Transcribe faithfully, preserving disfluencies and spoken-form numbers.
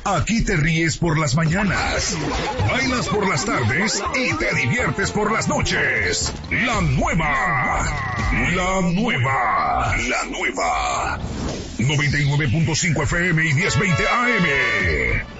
Aquí te ríes por las mañanas, bailas por las tardes y te diviertes por las noches. La nueva, la nueva, la nueva. noventa y nueve punto cinco F M y diez veinte A M.